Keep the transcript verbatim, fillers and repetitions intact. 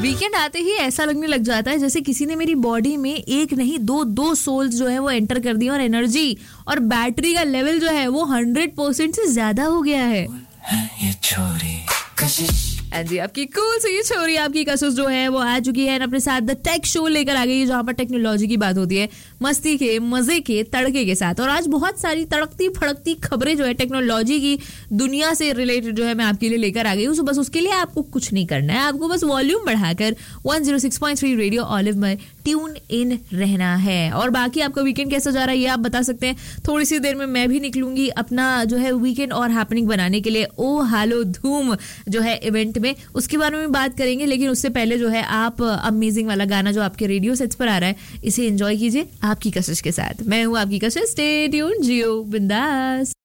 Weekend आते ही ऐसा लगने लग जाता है जैसे किसी ने मेरी बॉडी में एक नहीं दो दो सोल्स जो है वो एंटर कर दिए और एनर्जी और बैटरी का लेवल जो है वो हंड्रेड परसेंट से ज्यादा हो गया है। ये छोरी एंड जी आपकी कूल सी ये छोरी आपकी कशिश जो है वो आ चुकी है अपने साथ द टेक शो लेकर आ गई है जहाँ पर टेक्नोलॉजी की बात होती है मस्ती के मजे के तड़के के साथ। और आज बहुत सारी तड़कती फड़कती खबरें जो है टेक्नोलॉजी की दुनिया से रिलेटेड जो है मैं आपके लिए लेकर आ गई हूँ। बस उसके लिए आपको कुछ नहीं करना है, आपको बस वॉल्यूम बढ़ाकर one zero six point three radio olive में ट्यून इन रहना है। और बाकी आपका वीकेंड कैसा जा रहा है ये आप बता सकते हैं। थोड़ी सी देर में मैं भी निकलूंगी अपना जो है वीकेंड और हैपनिंग बनाने के लिए ओ हालो धूम जो है इवेंट में, उसके बारे में बात करेंगे। लेकिन उससे पहले जो है आप अमेजिंग वाला गाना जो आपके रेडियो सेट्स पर आ रहा है इसे एंजॉय कीजिए आपकी कशिश के साथ। मैं हूँ आपकी कशिश, स्टे ट्यून्ड, जियो बिंदास।